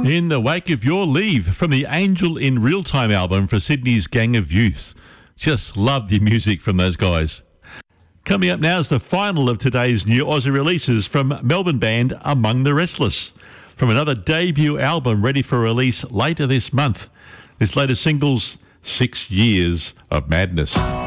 In the Wake of Your Leave from the Angel in Real Time album for Sydney's Gang of Youth. Just love the music from those guys. Coming up now is the final of today's new Aussie releases from Melbourne band Among the Restless, from another debut album ready for release later this month. This latest single's 6 Years of Madness.